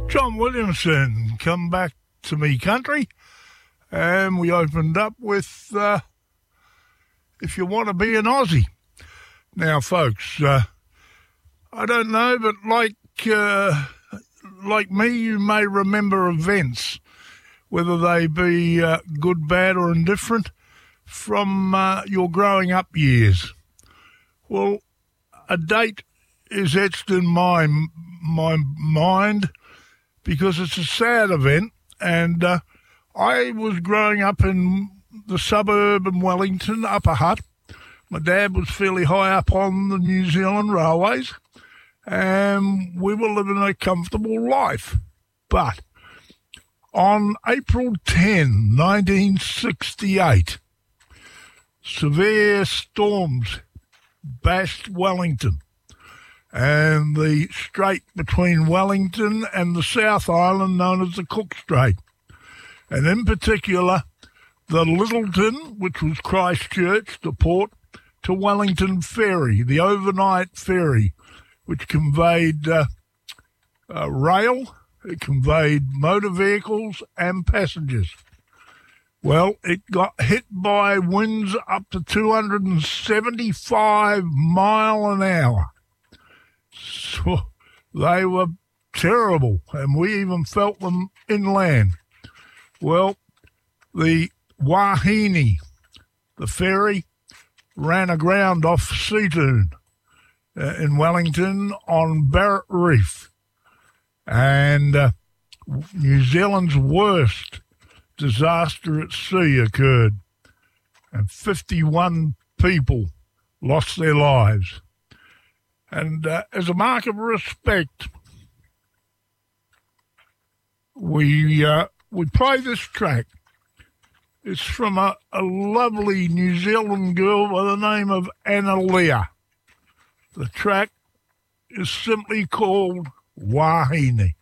John Williamson, Come Back to Me Country, and we opened up with If You Want to Be an Aussie. Now, folks, I don't know, but like me, you may remember events, whether they be good, bad, or indifferent, from your growing up years. Well, a date is etched in my mind because it's a sad event, and I was growing up in the suburb in Wellington, Upper Hutt. My dad was fairly high up on the New Zealand railways, and we were living a comfortable life. But on April 10, 1968, severe storms bashed Wellington, and the strait between Wellington and the South Island known as the Cook Strait. And in particular, the Lyttelton, which was Christchurch, the port, to Wellington Ferry, the overnight ferry, which conveyed rail, it conveyed motor vehicles and passengers. Well, it got hit by winds up to 275 mile an hour. So they were terrible, and we even felt them inland. Well, the Wahine, the ferry, ran aground off Seatoun in Wellington on Barrett Reef. And New Zealand's worst disaster at sea occurred, and 51 people lost their lives. And as a mark of respect, we play this track. It's from a lovely New Zealand girl by the name of Anna Leah. The track is simply called Wahine.